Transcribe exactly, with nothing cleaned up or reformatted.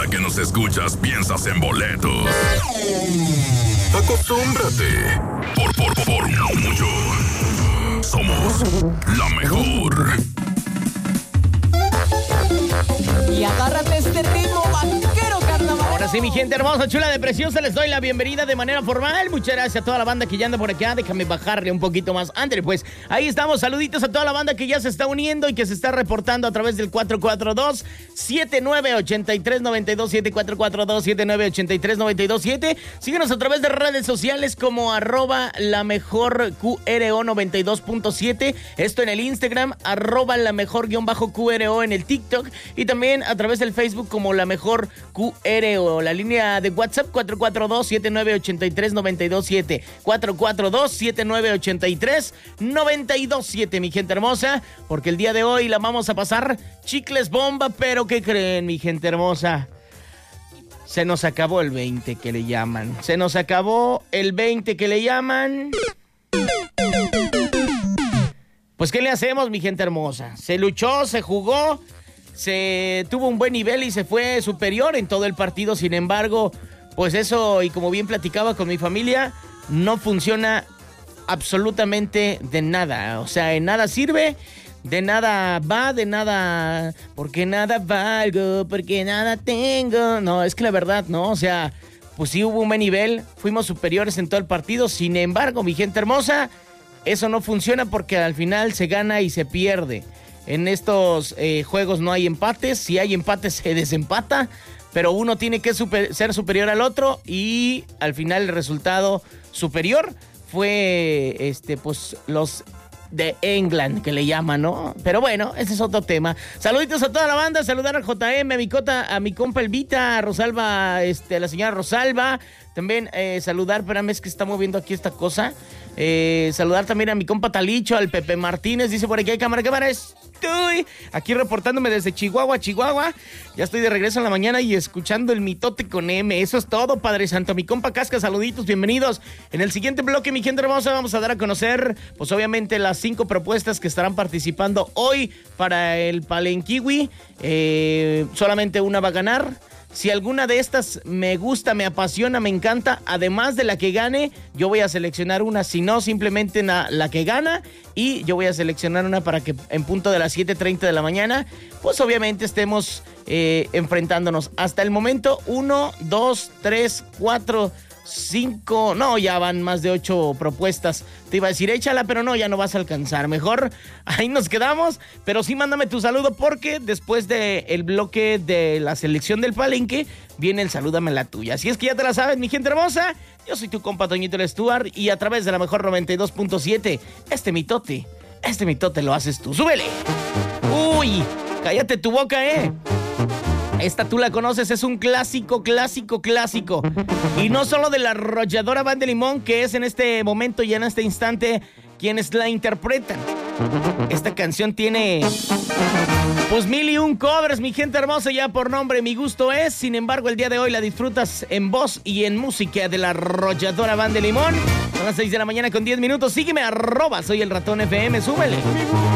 que nos escuchas piensas en boletos. Acostúmbrate. Por, por, por, por mucho. Somos la mejor. Y agárrate este ritmo vaquero, carnaval. Ahora sí, mi gente hermosa, chula de preciosa, les doy la bienvenida de manera formal. Muchas gracias a toda la banda que ya anda por acá. Déjame bajarle un poquito más. Andre, pues, ahí estamos. Saluditos a toda la banda que ya se está uniendo y que se está reportando a través del cuatro cuatro dos, siete nueve ocho tres, nueve dos siete, cuatro cuatro dos, siete nueve ocho tres, nueve dos siete. Síguenos a través de redes sociales como arroba la mejor Q R O noventa y dos punto siete. Esto en el Instagram, arroba la mejor guión bajo Q R O en el TikTok. Y también a través del Facebook como la mejor Q R O. La línea de WhatsApp cuatro cuatro dos, siete nueve ocho tres, nueve dos siete. cuatro cuatro dos, siete nueve ocho tres, nueve dos siete, mi gente hermosa. Porque el día de hoy la vamos a pasar chicles bomba. Pero ¿qué creen, mi gente hermosa? Se nos acabó el veinte que le llaman. Se nos acabó el veinte que le llaman. Pues ¿qué le hacemos, mi gente hermosa? Se luchó, se jugó, se tuvo un buen nivel y se fue superior en todo el partido. Sin embargo, pues eso, y como bien platicaba con mi familia, no funciona absolutamente de nada. O sea, en nada sirve, de nada va, de nada, porque nada valgo, porque nada tengo. No, es que la verdad, no, o sea, pues sí hubo un buen nivel, fuimos superiores en todo el partido. Sin embargo, mi gente hermosa, eso no funciona porque al final se gana y se pierde. En estos eh, juegos no hay empates. Si hay empates se desempata, pero uno tiene que super, ser superior al otro, y al final el resultado superior fue este pues los de England, que le llaman, ¿no? Pero bueno, ese es otro tema. Saluditos a toda la banda, saludar al J M, a mi cota, a mi compa Elvita, a Rosalba, este, a la señora Rosalba. También eh, saludar, espérame, es que está moviendo aquí esta cosa. Eh, saludar también a mi compa Talicho, al Pepe Martínez, dice por aquí, hay cámara, cámara, estoy aquí reportándome desde Chihuahua, Chihuahua. Ya estoy de regreso en la mañana y escuchando el mitote con M. Eso es todo, Padre Santo. Mi compa Casca, saluditos, bienvenidos. En el siguiente bloque, mi gente hermosa, vamos a dar a conocer, pues obviamente, las cinco propuestas que estarán participando hoy para el Palenquiwi. Eh, solamente una va a ganar. Si alguna de estas me gusta, me apasiona, me encanta, además de la que gane, yo voy a seleccionar una. Si no, simplemente la, la que gana, y yo voy a seleccionar una para que en punto de las siete treinta de la mañana, pues obviamente estemos eh, enfrentándonos. Hasta el momento, uno, dos, tres, cuatro, cinco, no, ya van más de ocho propuestas. Te iba a decir, échala, pero no, ya no vas a alcanzar. Mejor ahí nos quedamos, pero sí mándame tu saludo, porque después del bloque de la selección del Palenque viene el salúdame la tuya. Así es que ya te la sabes, mi gente hermosa. Yo soy tu compa Toñito el Stuart, y a través de la mejor noventa y dos punto siete, este mitote, este mitote lo haces tú. ¡Súbele! ¡Uy! Cállate tu boca, ¿eh? Esta tú la conoces, es un clásico, clásico, clásico. Y no solo de la Arrolladora Banda de Limón, que es en este momento y en este instante quienes la interpretan. Esta canción tiene pues mil y un covers, mi gente hermosa, ya por nombre Mi Gusto Es. Sin embargo, el día de hoy la disfrutas en voz y en música de la Arrolladora Banda de Limón. Son las seis de la mañana con diez minutos. Sígueme, arroba, soy el ratón F M, súbele.